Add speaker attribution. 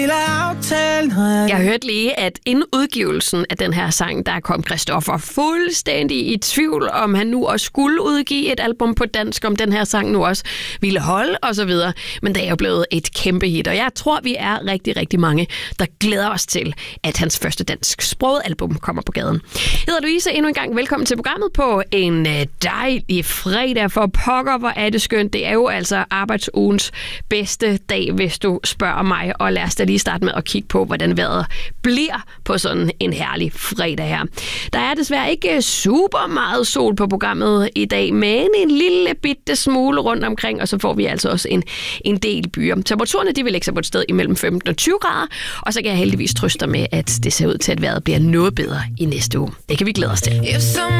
Speaker 1: Jeg hørte lige, at inden udgivelsen af den her sang, der kom Christoffer fuldstændig i tvivl, om han nu også skulle udgive et album på dansk, om den her sang nu også ville holde osv. Men det er jo blevet et kæmpe hit, og jeg tror, vi er rigtig, rigtig mange, der glæder os til, at hans første dansk sproget album kommer på gaden. Jeg hedder Louise, endnu en gang velkommen til programmet på en dejlig fredag. For pokker, hvor er det skønt. Det er jo altså arbejdsugens bedste dag, hvis du spørger mig, og lad os da lige starte med at kigge på, hvordan vejret bliver på sådan en herlig fredag her. Der er desværre ikke super meget sol på programmet i dag, men en lille bitte smule rundt omkring, og så får vi altså også en del byer. Temperaturerne, de vil lægge sig på et sted imellem 15 og 20 grader, og så kan jeg heldigvis trøste dig med, at det ser ud til, at vejret bliver noget bedre i næste uge. Det kan vi glæde os til.